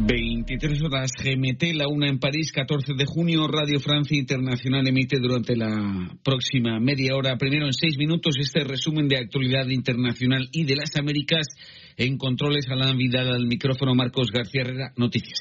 23 horas GMT, la 1 en París, 14 de junio. Radio Francia Internacional emite durante la próxima media hora, primero en 6 minutos, este resumen de actualidad internacional y de las Américas. En controles, Alain Vidal, al micrófono Marcos García Herrera. Noticias.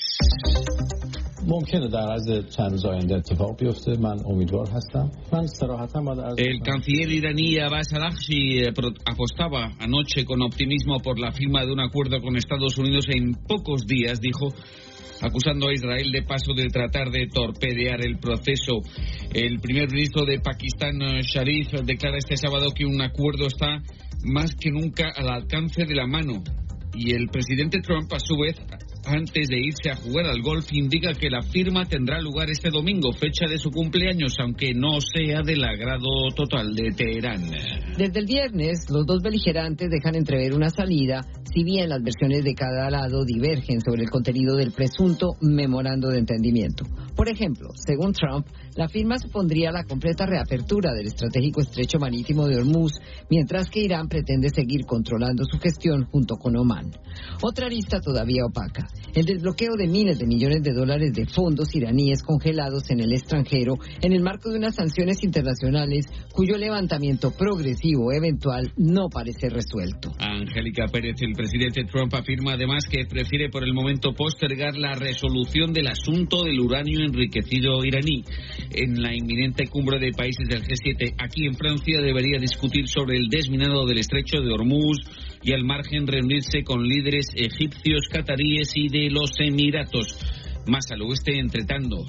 El canciller iraní Abbas Araghchi apostaba anoche con optimismo por la firma de un acuerdo con Estados Unidos en pocos días, dijo, acusando a Israel de paso de tratar de torpedear el proceso. El primer ministro de Pakistán, Sharif, declara este sábado que un acuerdo está más que nunca al alcance de la mano. Y el presidente Trump, a su vez, antes de irse a jugar al golf, indica que la firma tendrá lugar este domingo, fecha de su cumpleaños, aunque no sea del agrado total de Teherán. Desde el viernes, los dos beligerantes dejan entrever una salida, si bien las versiones de cada lado divergen sobre el contenido del presunto memorando de entendimiento. Por ejemplo, según Trump, la firma supondría la completa reapertura del estratégico estrecho marítimo de Hormuz, mientras que Irán pretende seguir controlando su gestión junto con Omán. Otra arista todavía opaca: el desbloqueo de miles de millones de dólares de fondos iraníes congelados en el extranjero en el marco de unas sanciones internacionales cuyo levantamiento progresivo eventual no parece resuelto. Angélica Pérez, el presidente Trump afirma además que prefiere por el momento postergar la resolución del asunto del uranio enriquecido iraní. En la inminente cumbre de países del G7 aquí en Francia debería discutir sobre el desminado del estrecho de Hormuz y al margen reunirse con líderes egipcios, cataríes y de los Emiratos. Más al oeste, entre tanto.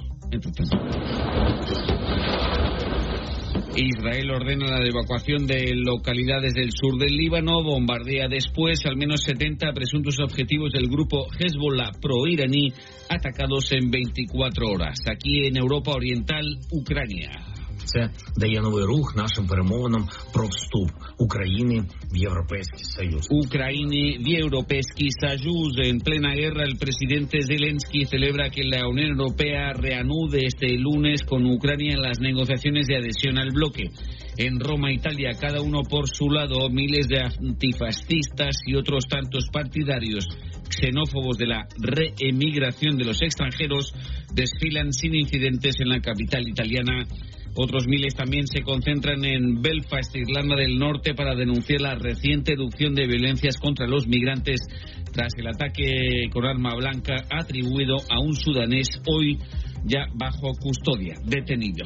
Israel ordena la evacuación de localidades del sur del Líbano, bombardea después al menos 70 presuntos objetivos del grupo Hezbollah pro-iraní atacados en 24 horas. Aquí en Europa Oriental, Ucrania. Це дає новий рух нашим перемовинам про вступ України в Європейський Союз. Ucrania в Європейський Союз. En plena guerra, el presidente Zelensky celebra que la Unión Europea reanude este lunes con Ucrania en las negociaciones de adhesión al bloque. En Roma, Italia, cada uno por su lado, miles de antifascistas y otros tantos partidarios xenófobos de la reemigración de los extranjeros desfilan sin incidentes en la capital italiana. Otros miles también se concentran en Belfast, Irlanda del Norte, para denunciar la reciente erupción de violencias contra los migrantes tras el ataque con arma blanca atribuido a un sudanés hoy ya bajo custodia, detenido.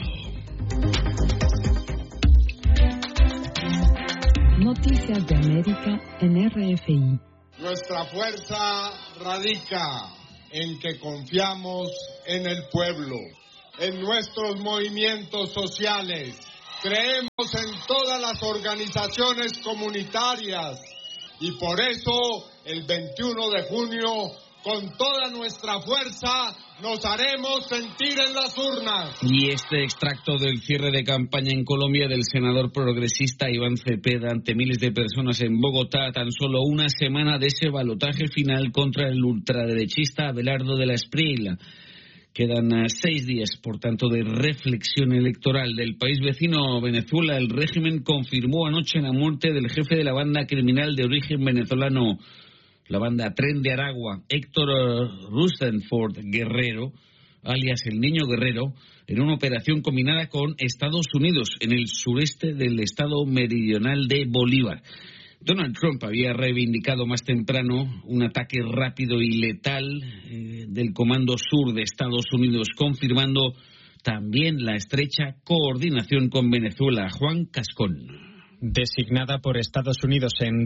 Noticias de América en RFI. Nuestra fuerza radica en que confiamos en el pueblo, en nuestros movimientos sociales. Creemos en todas las organizaciones comunitarias y por eso el 21 de junio, con toda nuestra fuerza, nos haremos sentir en las urnas. Y este extracto del cierre de campaña en Colombia del senador progresista Iván Cepeda ante miles de personas en Bogotá, tan solo una semana de ese balotaje final contra el ultraderechista Abelardo de la Espriella. Quedan 6 días, por tanto, de reflexión electoral. Del país vecino, Venezuela, el régimen confirmó anoche la muerte del jefe de la banda criminal de origen venezolano, la banda Tren de Aragua, Héctor Rutherford Guerrero, alias el Niño Guerrero, en una operación combinada con Estados Unidos en el sureste del estado meridional de Bolívar. Donald Trump había reivindicado más temprano un ataque rápido y letal del Comando Sur de Estados Unidos, confirmando también la estrecha coordinación con Venezuela. Juan Cascón. Designada por Estados Unidos en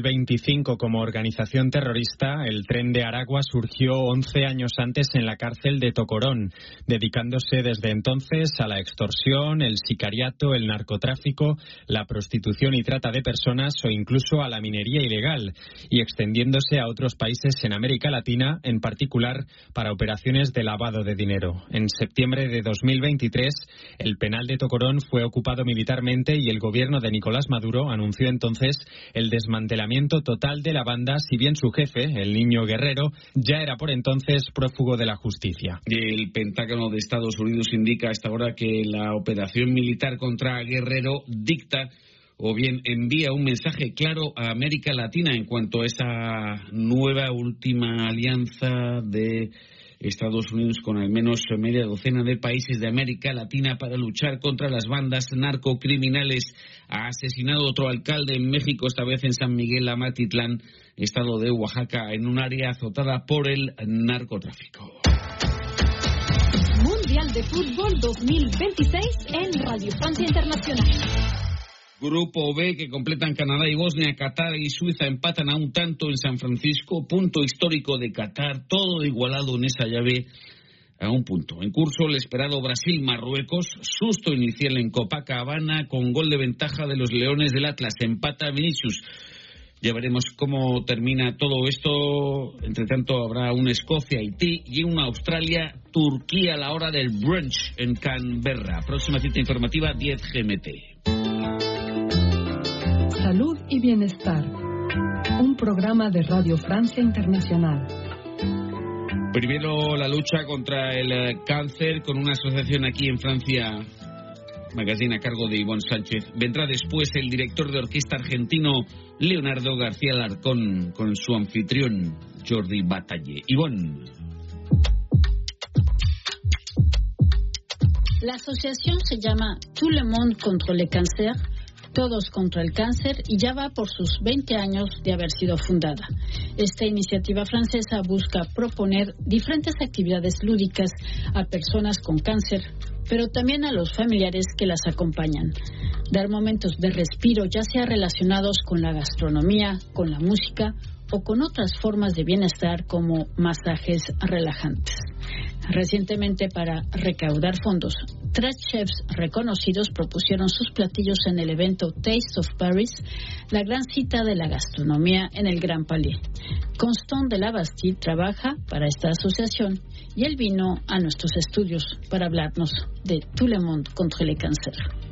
2025 como organización terrorista, el Tren de Aragua surgió 11 años antes en la cárcel de Tocorón, dedicándose desde entonces a la extorsión, el sicariato, el narcotráfico, la prostitución y trata de personas o incluso a la minería ilegal, y extendiéndose a otros países en América Latina, en particular para operaciones de lavado de dinero. En septiembre de 2023, el penal de Tocorón fue ocupado militarmente y el gobierno de Nicolás Maduro anunció entonces el desmantelamiento total de la banda, si bien su jefe, el Niño Guerrero, ya era por entonces prófugo de la justicia. El Pentágono de Estados Unidos indica hasta ahora que la operación militar contra Guerrero dicta o bien envía un mensaje claro a América Latina en cuanto a esa nueva última alianza de Estados Unidos con al menos media docena de países de América Latina para luchar contra las bandas narcocriminales. Ha asesinado otro alcalde en México, esta vez en San Miguel Amatitlán, estado de Oaxaca, en un área azotada por el narcotráfico. Mundial de Fútbol 2026 en Radio Francia Internacional. Grupo B, que completan Canadá y Bosnia, Qatar y Suiza empatan a un tanto en San Francisco, punto histórico de Qatar, todo igualado en esa llave a un punto. En curso el esperado Brasil-Marruecos, susto inicial en Copacabana con gol de ventaja de los Leones del Atlas, empata Vinicius. Ya veremos cómo termina todo esto. Entre tanto habrá una Escocia-Haití y una Australia-Turquía a la hora del brunch en Canberra. Próxima cita informativa 10 GMT. Salud y Bienestar, un programa de Radio Francia Internacional. Primero la lucha contra el cáncer con una asociación aquí en Francia, magazine a cargo de Ivonne Sánchez. Vendrá después el director de orquesta argentino Leonardo García Alarcón con su anfitrión Jordi Batalle. Ivonne. La asociación se llama Tout le monde contre le cancer, Todos contra el cáncer, y ya va por sus 20 años de haber sido fundada. Esta iniciativa francesa busca proponer diferentes actividades lúdicas a personas con cáncer, pero también a los familiares que las acompañan. Dar momentos de respiro, ya sea relacionados con la gastronomía, con la música o con otras formas de bienestar como masajes relajantes. Recientemente, para recaudar fondos, 3 chefs reconocidos propusieron sus platillos en el evento Taste of Paris, la gran cita de la gastronomía en el Grand Palais. Constant de la Bastille trabaja para esta asociación y él vino a nuestros estudios para hablarnos de Tout le monde contre le cancer.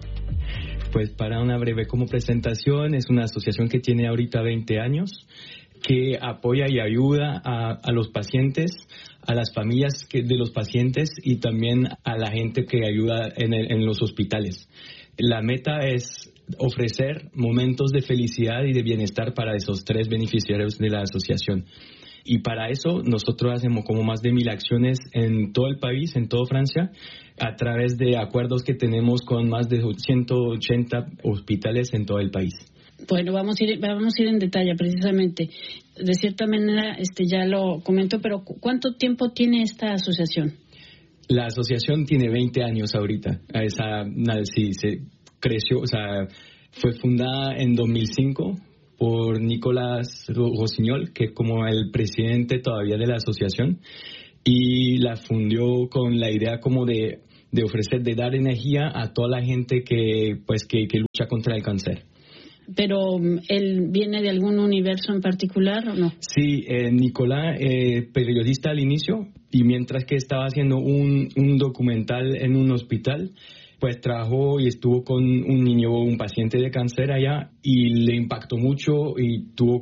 Pues para una breve como presentación, es una asociación que tiene ahorita 20 años, que apoya y ayuda a los pacientes, a las familias de los pacientes y también a la gente que ayuda en los hospitales. La meta es ofrecer momentos de felicidad y de bienestar para esos 3 beneficiarios de la asociación. Y para eso nosotros hacemos como más de 1,000 acciones en todo el país, en toda Francia, a través de acuerdos que tenemos con más de 180 hospitales en todo el país. Bueno, vamos a ir en detalle precisamente. De cierta manera, ya lo comentó, pero ¿cuánto tiempo tiene esta asociación? La asociación tiene 20 años ahorita. Sí, se creció, fue fundada en 2005 por Nicolas Rossignol, que es como el presidente todavía de la asociación, y la fundió con la idea como de ofrecer, de dar energía a toda la gente que lucha contra el cáncer. ¿Pero él viene de algún universo en particular o no? Sí, Nicolás, periodista al inicio, y mientras que estaba haciendo un documental en un hospital, pues trabajó y estuvo con un paciente de cáncer allá, y le impactó mucho y tuvo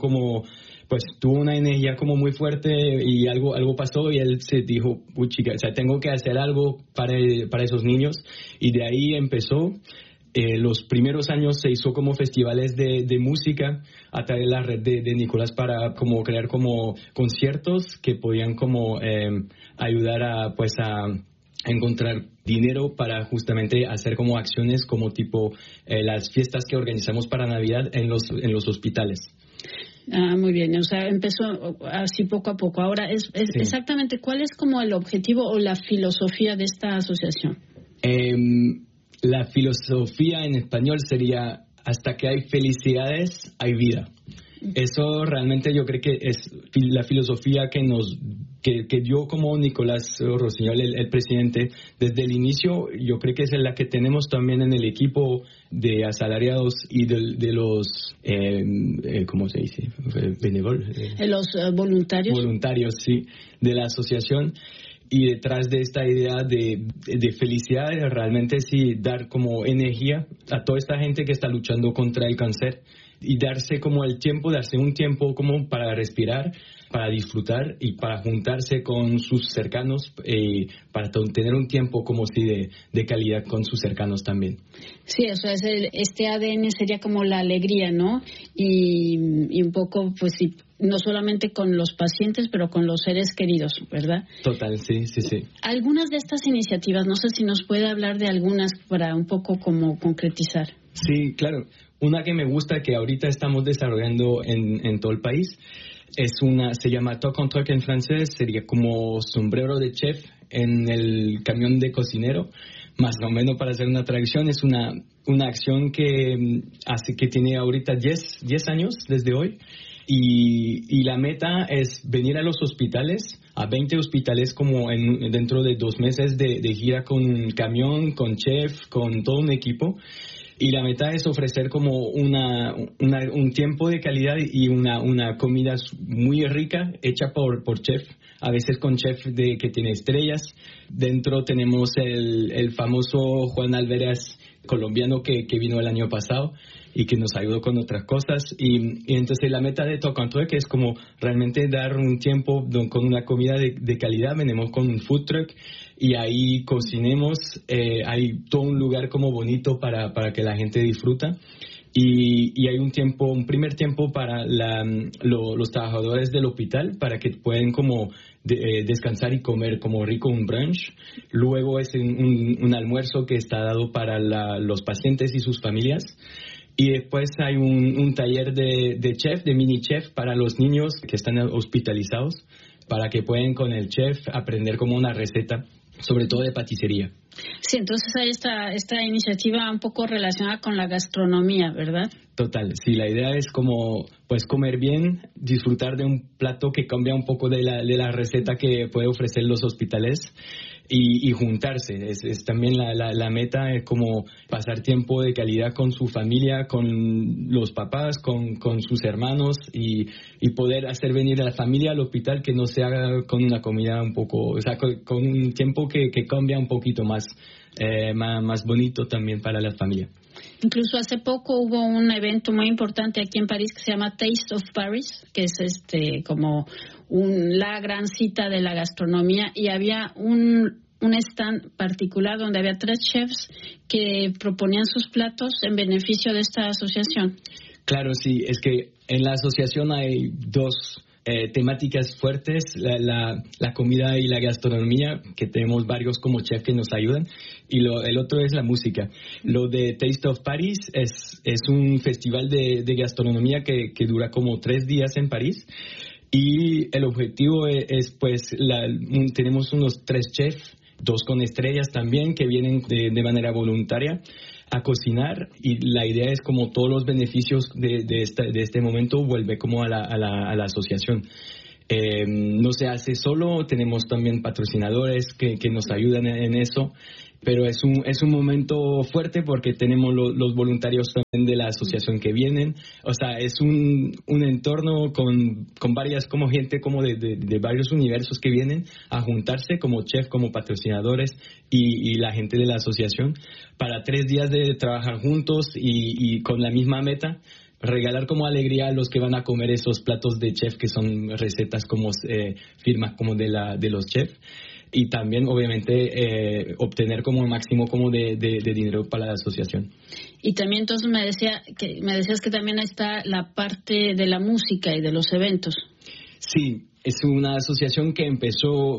una energía como muy fuerte, y algo pasó, y él se dijo, tengo que hacer algo para esos niños, y de ahí empezó. Los primeros años se hizo como festivales de música a través de la red de Nicolás para como crear como conciertos que podían como ayudar a encontrar dinero para justamente hacer como acciones como tipo las fiestas que organizamos para Navidad en los hospitales. Muy bien, empezó así poco a poco. Ahora, sí. Exactamente, ¿cuál es como el objetivo o la filosofía de esta asociación? La filosofía en español sería: hasta que hay felicidades, hay vida. Eso realmente yo creo que es la filosofía que yo como Nicolás Rossignol, el presidente, desde el inicio, yo creo que es la que tenemos también en el equipo de asalariados y de los, ¿cómo se dice? Los voluntarios. Voluntarios, sí, de la asociación. Y detrás de esta idea de felicidad, realmente sí, dar como energía a toda esta gente que está luchando contra el cáncer, y darse un tiempo como para respirar, para disfrutar y para juntarse con sus cercanos, para tener un tiempo como si de calidad con sus cercanos también. Sí, o sea, este ADN sería como la alegría, ¿no? Y un poco, pues sí, no solamente con los pacientes, pero con los seres queridos, ¿verdad? Total, sí. Algunas de estas iniciativas, no sé si nos puede hablar de algunas para un poco como concretizar. Sí, claro. Una que me gusta, que ahorita estamos desarrollando en todo el país, se llama Toc en Toc en francés, sería como sombrero de chef en el camión de cocinero, más o menos para hacer una traducción. Es una acción que tiene ahorita 10 años desde hoy. Y la meta es venir a los hospitales, a 20 hospitales como dentro de 2 meses de gira con un camión, con chef, con todo un equipo. Y la meta es ofrecer como un tiempo de calidad y una comida muy rica hecha por chef, a veces con chef que tiene estrellas. Dentro tenemos el famoso Juan Alvarez colombiano que vino el año pasado y que nos ayudó con otras cosas. Y entonces la meta de Toc en Toc es como realmente dar un tiempo con una comida de calidad. Venimos con un food truck y ahí cocinemos. Hay todo un lugar como bonito para que la gente disfruta. Y hay un primer tiempo para los trabajadores del hospital para que puedan como descansar y comer como rico un brunch. Luego es un almuerzo que está dado para los pacientes y sus familias. Y después hay un taller de chef, de mini chef para los niños que están hospitalizados, para que puedan con el chef aprender como una receta, sobre todo de paticería. Sí, entonces hay esta iniciativa un poco relacionada con la gastronomía, ¿verdad? Total, sí, la idea es como pues comer bien, disfrutar de un plato que cambia un poco de la receta que puede ofrecer los hospitales y juntarse. Es también la meta, es como pasar tiempo de calidad con su familia, con los papás, con sus hermanos y poder hacer venir a la familia al hospital, que no se haga con una comida un poco, o sea, con un tiempo que cambia un poquito más bonito también para la familia. Incluso hace poco hubo un evento muy importante aquí en París que se llama Taste of Paris, que es como la gran cita de la gastronomía, y había un stand particular donde había 3 chefs que proponían sus platos en beneficio de esta asociación. Claro, sí, es que en la asociación hay 2 temáticas fuertes, la comida y la gastronomía, que tenemos varios como chef que nos ayudan, y el otro es la música. Lo de Taste of Paris es un festival de gastronomía que dura como 3 días en París, y el objetivo es pues tenemos unos 3 chefs, 2 con estrellas también, que vienen de manera voluntaria a cocinar, y la idea es como todos los beneficios de este momento vuelve como a la asociación. No se hace solo, tenemos también patrocinadores que nos ayudan en eso, pero es un momento fuerte porque tenemos los voluntarios también de la asociación que vienen. O sea, es un entorno con varias como gente como de varios universos que vienen a juntarse como chef, como patrocinadores y la gente de la asociación para 3 días de trabajar juntos y con la misma meta, regalar como alegría a los que van a comer esos platos de chef que son recetas como firmas como de los chefs. Y también, obviamente, obtener como el máximo como de dinero para la asociación. Y también, entonces, me decías que también está la parte de la música y de los eventos. Sí, es una asociación que empezó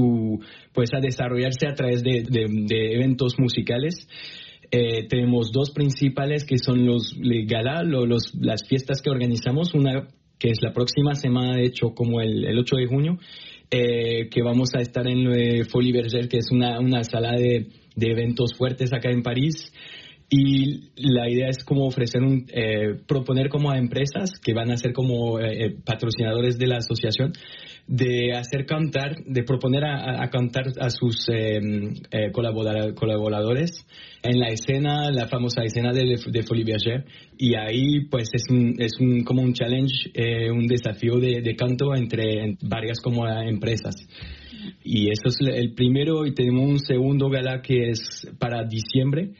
a desarrollarse a través de eventos musicales. Tenemos 2 principales que son los gala, las fiestas que organizamos. Una que es la próxima semana, de hecho, como el 8 de junio. Que vamos a estar en Folie Bergère, que es una sala de eventos fuertes acá en París, y la idea es como proponer como a empresas que van a ser como patrocinadores de la asociación, de hacer cantar, de proponer a cantar a sus colaboradores en la escena, la famosa escena de Folie Bergère, y ahí pues es como un challenge, un desafío de canto entre varias como empresas. Y eso es el primero, y tenemos un segundo gala que es para diciembre,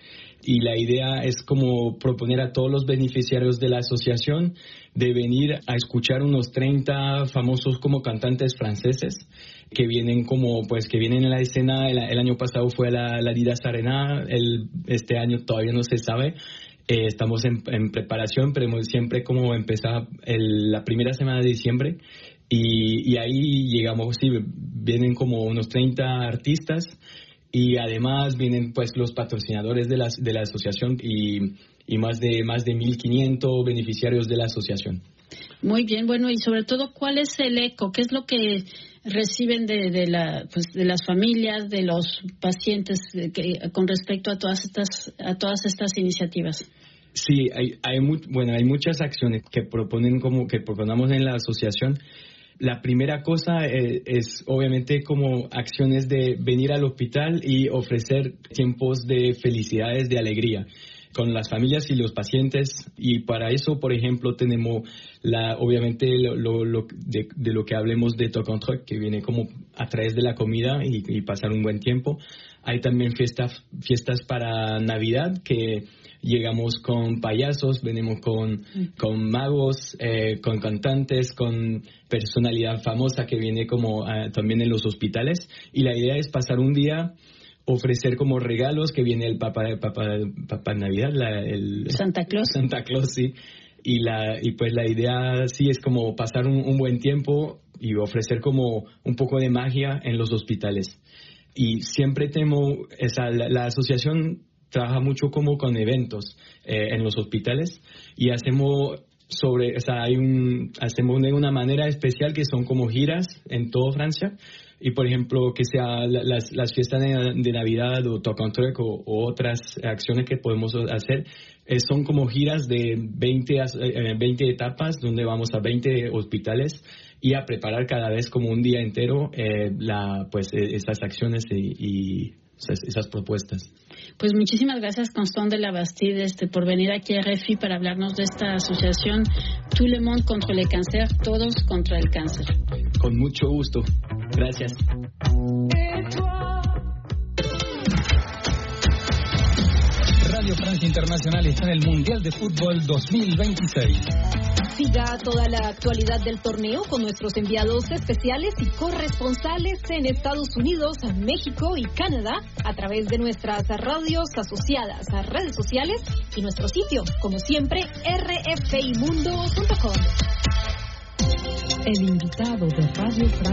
y la idea es como proponer a todos los beneficiarios de la asociación de venir a escuchar unos 30 famosos como cantantes franceses que vienen en la escena. El año pasado fue la Adidas Arena, este año todavía no se sabe. Estamos en preparación, pero siempre como empezar la primera semana de diciembre y ahí llegamos, sí, vienen como unos 30 artistas y además vienen pues los patrocinadores de la asociación y más de 1.500 beneficiarios de la asociación. Muy bien, bueno, y sobre todo, ¿cuál es el eco? ¿Qué es lo que reciben de las familias, de los pacientes con respecto a todas estas iniciativas? Sí, hay muchas acciones que proponemos en la asociación. La primera cosa es obviamente como acciones de venir al hospital y ofrecer tiempos de felicidades, de alegría con las familias y los pacientes, y para eso, por ejemplo, tenemos obviamente de lo que hablemos de Talk on Track, que viene como a través de la comida y pasar un buen tiempo. Hay también fiestas para Navidad, que llegamos con payasos, venimos con magos, con cantantes, con personalidad famosa que viene como también en los hospitales, y la idea es pasar un día, ofrecer como regalos, que viene el Papá Navidad, el Santa Claus, sí, y pues la idea sí es como pasar un buen tiempo y ofrecer como un poco de magia en los hospitales. Y siempre la asociación trabaja mucho como con eventos en los hospitales, y hacemos de una manera especial, que son como giras en toda Francia. Y por ejemplo, que sea las fiestas de Navidad o Talk on Track o otras acciones que podemos hacer, son como giras de 20 etapas, donde vamos a 20 hospitales y a preparar cada vez como un día entero esas acciones y esas propuestas. Pues muchísimas gracias, Constant de la Bastide, por venir aquí a RFI para hablarnos de esta asociación Tout le monde contre le cancer, todos contra el cáncer. Con mucho gusto. Gracias. Radio Francia Internacional está en el Mundial de Fútbol 2026. Siga toda la actualidad del torneo con nuestros enviados especiales y corresponsales en Estados Unidos, México y Canadá a través de nuestras radios asociadas a redes sociales y nuestro sitio, como siempre, rfimundo.com. El invitado de Radio Francia